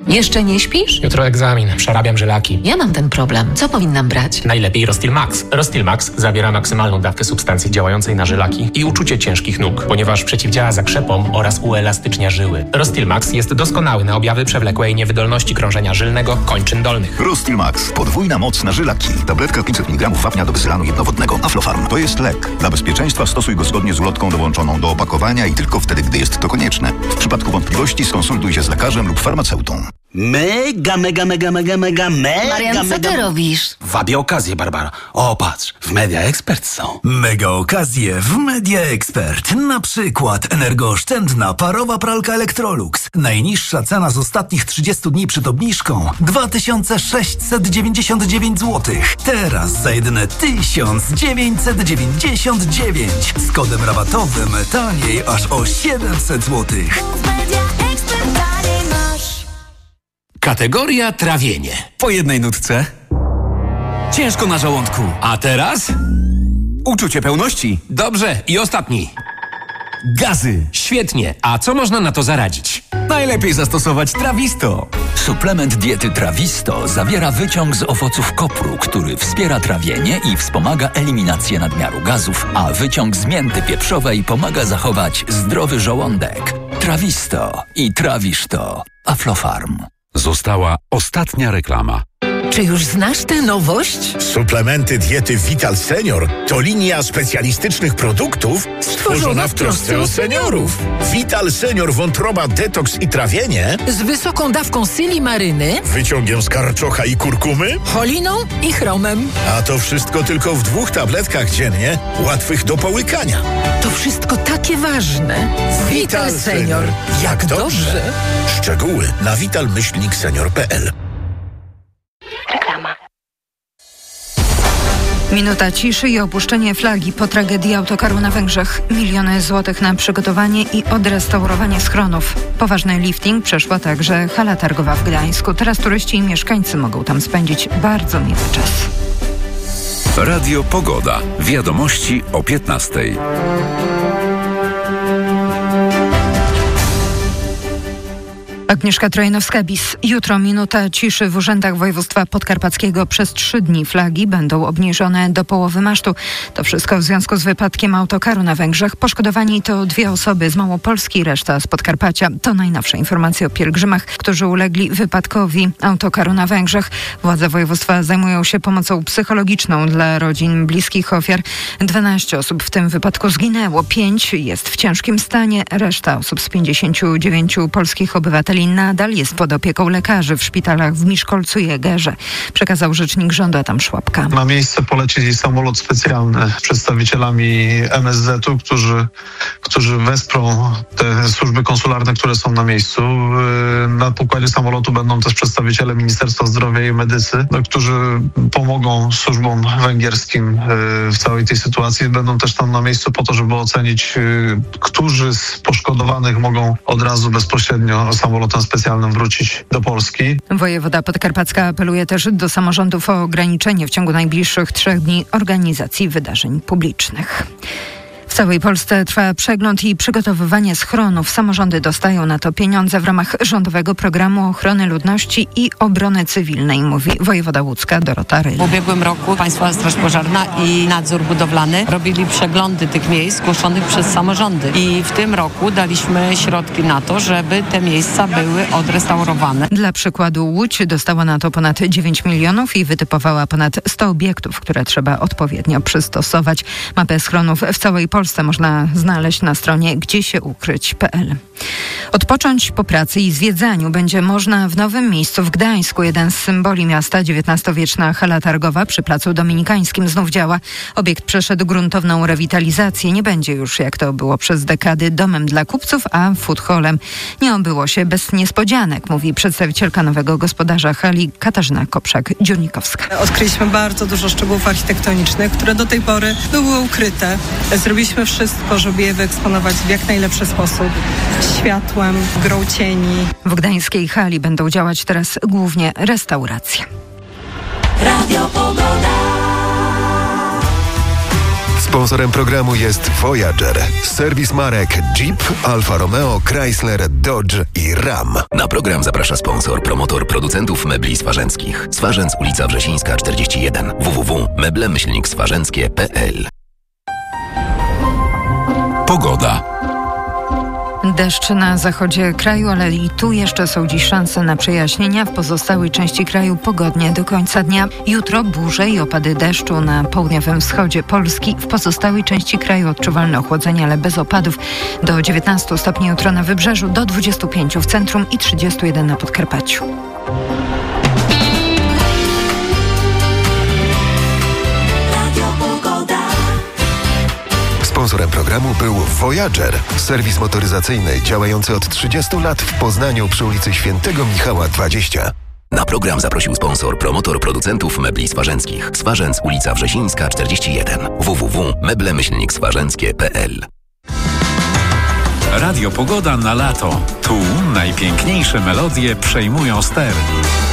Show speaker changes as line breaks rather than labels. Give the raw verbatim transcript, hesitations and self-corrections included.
Jeszcze nie śpisz?
Jutro egzamin, przerabiam żylaki.
Ja mam ten problem. Co powinnam brać?
Najlepiej Rostil Max. Rostil Max zawiera maksymalną dawkę substancji działającej na żylaki i uczucie ciężkich nóg, ponieważ przeciwdziała zakrzepom oraz uelastycznia żyły. Rostil Max jest doskonały na objawy przewlekłej niewydolności krążenia żylnego kończyn dolnych.
Rostil Max. Podwójna moc na żylaki. Tabletka pięćset miligramów wapnia do wysylanu jednowodnego. Aflofarm. To jest lek. Dla bezpieczeństwa stosuj go zgodnie z ulotką dołączoną do opakowania i tylko wtedy, gdy jest to konieczne. W przypadku wątpliwości skonsultuj się z lekarzem lub farmaceutą.
Mega, mega, mega, mega, mega, mega,
Marian, co
mega...
ty robisz?
Wabię okazję, Barbara. O, patrz, w Media Expert są.
Mega okazje w Media Expert. Na przykład energooszczędna parowa pralka Electrolux. Najniższa cena z ostatnich trzydziestu dni przed obniżką dwa tysiące sześćset dziewięćdziesiąt dziewięć złotych. Teraz za jedyne tysiąc dziewięćset dziewięćdziesiąt dziewięć. Z kodem rabatowym taniej aż o siedemset złotych.
Kategoria trawienie.
Po jednej nutce. Ciężko na żołądku.
A teraz?
Uczucie pełności.
Dobrze, i ostatni.
Gazy.
Świetnie. A co można na to zaradzić?
Najlepiej zastosować Trawisto.
Suplement diety Trawisto zawiera wyciąg z owoców kopru, który wspiera trawienie i wspomaga eliminację nadmiaru gazów, a wyciąg z mięty pieprzowej pomaga zachować zdrowy żołądek. Trawisto i trawisz to. Aflofarm.
Została ostatnia reklama.
Czy już znasz tę nowość?
Suplementy diety Vital Senior to linia specjalistycznych produktów stworzona w trosce o seniorów. Vital Senior wątroba, detoks i trawienie
Z wysoką dawką silimaryny,
wyciągiem z karczocha i kurkumy,
choliną i chromem.
a to wszystko tylko w dwóch tabletkach dziennie, łatwych do połykania.
To wszystko takie ważne. Vital Senior. Jak dobrze.
Szczegóły na vital myślnik senior kropka p l.
Reklama. Minuta ciszy i opuszczenie flagi po tragedii autokaru na Węgrzech. Miliony złotych na przygotowanie i odrestaurowanie schronów. Poważny lifting przeszła także hala targowa w Gdańsku. Teraz turyści i mieszkańcy mogą tam spędzić bardzo miły czas.
Radio Pogoda. Wiadomości o piętnastej.
Agnieszka Trojanowska-Bis. Jutro minuta ciszy w urzędach województwa podkarpackiego. Przez trzy dni flagi będą obniżone do połowy masztu. To wszystko w związku z wypadkiem autokaru na Węgrzech. Poszkodowani to dwie osoby z Małopolski, reszta z Podkarpacia. To najnowsze informacje o pielgrzymach, którzy ulegli wypadkowi autokaru na Węgrzech. Władze województwa zajmują się pomocą psychologiczną dla rodzin bliskich ofiar. dwanaście osób w tym wypadku zginęło. pięć jest w ciężkim stanie. Reszta osób z pięćdziesięciu dziewięciu polskich obywateli nadal jest pod opieką lekarzy w szpitalach w Miszkolcu i Egerze, przekazał rzecznik rządu Adam Szłapka.
Na miejsce poleci samolot specjalny z przedstawicielami M S Z u, którzy, którzy wesprą te służby konsularne, które są na miejscu. Na pokładzie samolotu będą też przedstawiciele Ministerstwa Zdrowia i medycy, którzy pomogą służbom węgierskim w całej tej sytuacji. Będą też tam na miejscu po to, żeby ocenić, którzy z poszkodowanych mogą od razu bezpośrednio samolotem specjalnym wrócić do Polski.
Wojewoda podkarpacka apeluje też do samorządów o ograniczenie w ciągu najbliższych trzech dni organizacji wydarzeń publicznych. W całej Polsce trwa przegląd i przygotowywanie schronów. Samorządy dostają na to pieniądze w ramach rządowego programu ochrony ludności i obrony cywilnej, mówi wojewoda łódzka Dorota Ryl.
W ubiegłym roku Państwowa Straż Pożarna i Nadzór Budowlany robili przeglądy tych miejsc zgłoszonych przez samorządy. I w tym roku daliśmy środki na to, żeby te miejsca były odrestaurowane.
Dla przykładu Łódź dostała na to ponad dziewięć milionów i wytypowała ponad sto obiektów, które trzeba odpowiednio przystosować. Mapę schronów w całej Polsce można znaleźć na stronie gdzie się ukryć kropka p l. Odpocząć po pracy i zwiedzaniu będzie można w nowym miejscu w Gdańsku. Jeden z symboli miasta, dziewiętnastowieczna hala targowa przy Placu Dominikańskim znów działa. Obiekt przeszedł gruntowną rewitalizację. Nie będzie już, jak to było przez dekady, domem dla kupców, a food hallem. Nie obyło się bez niespodzianek, mówi przedstawicielka nowego gospodarza hali Katarzyna Koprzak-Dziurnikowska.
Odkryliśmy bardzo dużo szczegółów architektonicznych, które do tej pory były ukryte. Zrobiliśmy wszystko, żeby je wyeksponować w jak najlepszy sposób. Światłem, grą cieni.
W gdańskiej hali będą działać teraz głównie restauracje.
Radio Pogoda. Sponsorem programu jest Voyager, serwis marek Jeep, Alfa Romeo, Chrysler, Dodge i Ram.
Na program zaprasza sponsor, promotor producentów mebli swarzęckich. Swarzędz, ulica Wrzesińska czterdzieści jeden. w w w kropka meble myślnik swarzęckie kropka p l.
Pogoda.
Deszcz na zachodzie kraju, ale i tu jeszcze są dziś szanse na przejaśnienia. W pozostałej części kraju pogodnie do końca dnia. Jutro burze i opady deszczu na południowym wschodzie Polski. W pozostałej części kraju odczuwalne ochłodzenie, ale bez opadów. Do dziewiętnastu stopni jutro na wybrzeżu, do dwudziestu pięciu w centrum i trzydziestu jeden na Podkarpaciu.
Sponsorem programu był Voyager, serwis motoryzacyjny działający od trzydziestu lat w Poznaniu przy ulicy Świętego Michała dwadzieścia.
Na program zaprosił sponsor, promotor producentów mebli swarzęckich. Swarzędz, ulica Wrzesińska czterdzieści jeden. w w w kropka meble myślnik swarzęckie kropka p l.
Radio Pogoda na lato. Tu najpiękniejsze melodie przejmują ster.